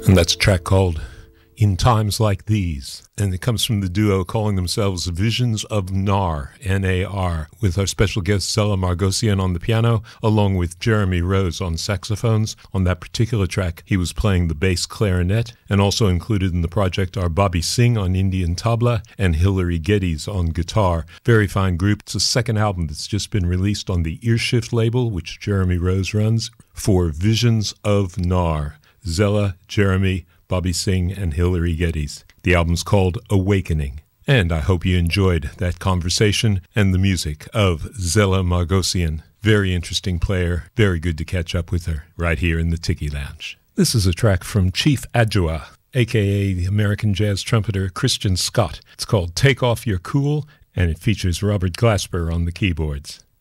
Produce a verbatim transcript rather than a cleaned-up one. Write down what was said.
And that's a track called In Times Like These. And it comes from the duo calling themselves Visions of Nar, N A R, with our special guest Zella Margosian on the piano, along with Jeremy Rose on saxophones. On that particular track, he was playing the bass clarinet, and also included in the project are Bobby Singh on Indian tabla and Hilary Geddes on guitar. Very fine group. It's a second album that's just been released on the Earshift label, which Jeremy Rose runs, for Visions of Nar. Zella, Jeremy, Bobby Singh, and Hilary Geddes. The album's called Awakening. And I hope you enjoyed that conversation and the music of Zella Margosian. Very interesting player. Very good to catch up with her right here in the Tiki Lounge. This is a track from Chief Adjoa, a k a the American jazz trumpeter Christian Scott. It's called Take Off Your Cool, and it features Robert Glasper on the keyboards.